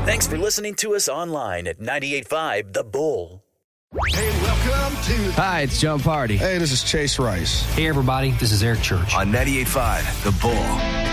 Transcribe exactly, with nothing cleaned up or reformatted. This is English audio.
Thanks for listening to us online at ninety-eight point five The Bull. Hey, welcome to... Hi, it's John Party. Hey, this is Chase Rice. Hey, everybody, this is Eric Church. On ninety-eight point five The Bull.